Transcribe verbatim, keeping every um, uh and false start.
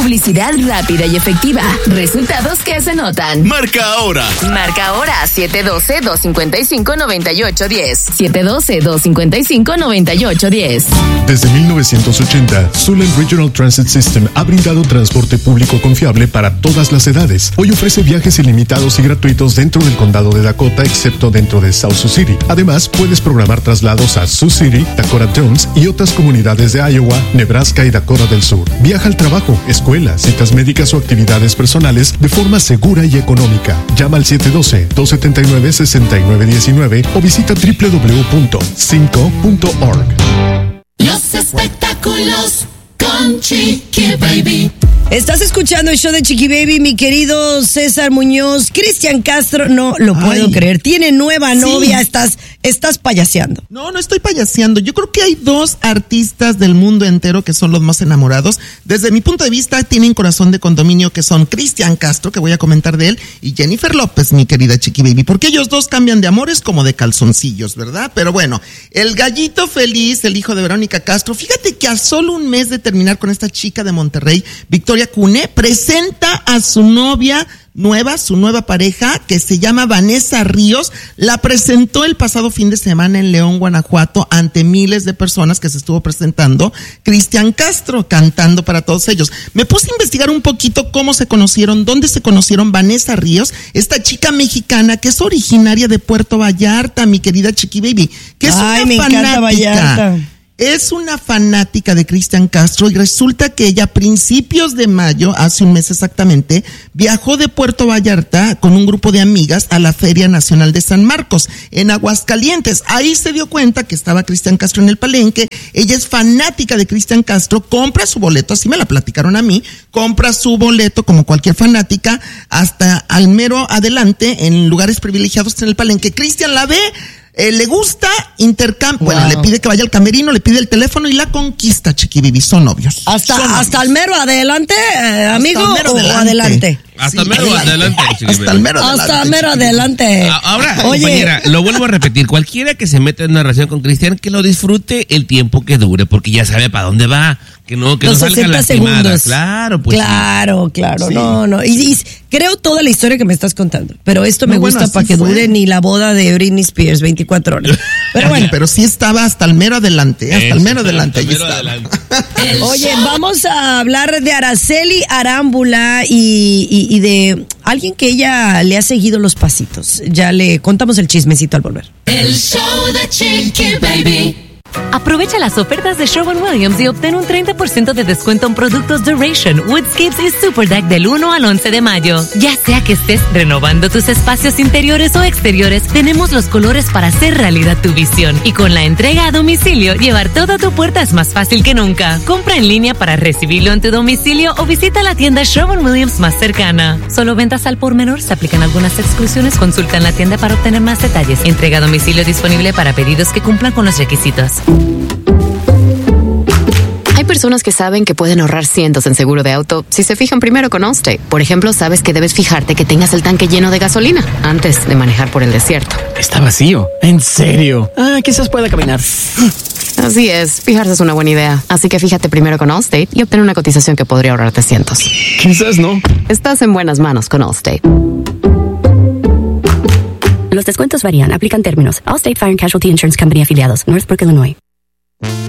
Publicidad rápida y efectiva. Resultados que se notan. Marca ahora. Marca ahora siete uno dos, dos cinco cinco, nueve ocho uno cero. siete uno dos, dos cinco cinco, nueve ocho uno cero. Desde mil novecientos ochenta, Sulen Regional Transit System ha brindado transporte público confiable para todas las edades. Hoy ofrece viajes ilimitados y gratuitos dentro del condado de Dakota, excepto dentro de South Sioux City. Además, puedes programar traslados a Sioux City, Dakota Jones y otras comunidades de Iowa, Nebraska y Dakota del Sur. Viaja al trabajo, escuela, citas médicas o actividades personales de forma segura y económica. Llama al siete uno dos, dos siete nueve, seis nueve uno nueve o visita doble u doble u doble u punto cinco punto org. Los espectáculos con Chiqui Baby. Estás escuchando el show de Chiqui Baby, mi querido César Muñoz. Cristian Castro, no lo puedo Ay. creer. Tiene nueva Sí. novia, estás, estás payaseando. No, no estoy payaseando. Yo creo que hay dos artistas del mundo entero que son los más enamorados. Desde mi punto de vista, tienen corazón de condominio, que son Cristian Castro, que voy a comentar de él, y Jennifer López, mi querida Chiqui Baby. Porque ellos dos cambian de amores como de calzoncillos, ¿verdad? Pero bueno, el gallito feliz, el hijo de Verónica Castro, fíjate que a solo un mes de terminar con esta chica de Monterrey, Victoria Cune, presenta a su novia nueva, su nueva pareja, que se llama Vanessa Ríos. La presentó el pasado fin de semana en León, Guanajuato, ante miles de personas que se estuvo presentando Cristian Castro, cantando para todos ellos. Me puse a investigar un poquito cómo se conocieron, dónde se conocieron Vanessa Ríos, esta chica mexicana que es originaria de Puerto Vallarta, mi querida Chiqui Baby, que es Ay, una me fanática. encanta Vallarta. Es una fanática de Cristian Castro y resulta que ella a principios de mayo, hace un mes exactamente, viajó de Puerto Vallarta con un grupo de amigas a la Feria Nacional de San Marcos en Aguascalientes. Ahí se dio cuenta que estaba Cristian Castro en el palenque. Ella es fanática de Cristian Castro, compra su boleto, así me la platicaron a mí, compra su boleto como cualquier fanática hasta al mero adelante en lugares privilegiados en el palenque. Cristian la ve, Eh, le gusta, intercambio, Wow. bueno, le pide que vaya al camerino, le pide el teléfono y la conquista, Chiqui Baby, son novios. Hasta, Son hasta el novios. mero adelante, eh, amigo, el mero o adelante. adelante. Hasta Sí, mero adelante, Chiqui Hasta Baby. el mero adelante. Hasta mero Chiqui Baby. adelante. A- Ahora, Oye, compañera, lo vuelvo a repetir. Cualquiera que se meta en una relación con Cristian, que lo disfrute el tiempo que dure, porque ya sabe para dónde va. Que no, que los no salga sesenta lastimada. segundos. Claro, pues. Claro, claro, Sí. no, no. Y, y creo toda la historia que me estás contando, pero esto No, me bueno, gusta así para que fue. dure ni la boda de Britney Spears, veinticuatro horas. Pero bueno, Pero sí estaba hasta el mero adelante, hasta el Eso, mero adelante. hasta ahí el mero estaba. adelante. oye, vamos a hablar de Araceli Arámbula y, y, y de alguien que ella le ha seguido los pasitos. Ya le contamos el chismecito al volver. El show de Chiqui Baby. Aprovecha las ofertas de Sherwin-Williams y obtén un treinta por ciento de descuento en productos Duration, Woodscapes y Super Deck del uno al once de mayo. Ya sea que estés renovando tus espacios interiores o exteriores, tenemos los colores para hacer realidad tu visión. Y con la entrega a domicilio, llevar todo a tu puerta es más fácil que nunca. Compra en línea para recibirlo en tu domicilio o visita la tienda Sherwin-Williams más cercana. Solo ventas al por menor, se aplican algunas exclusiones. Consulta en la tienda para obtener más detalles. Entrega a domicilio disponible para pedidos que cumplan con los requisitos. Hay personas que saben que pueden ahorrar cientos en seguro de auto si se fijan primero con Allstate. Por ejemplo, sabes que debes fijarte que tengas el tanque lleno de gasolina antes de manejar por el desierto. Está vacío. ¿En serio? Ah, quizás pueda caminar. Así es, fijarse es una buena idea. Así que fíjate primero con Allstate y obtén una cotización que podría ahorrarte cientos. Quizás no. Estás en buenas manos con Allstate. Los descuentos varían, aplican términos. Allstate Fire and Casualty Insurance Company afiliados, Northbrook, Illinois.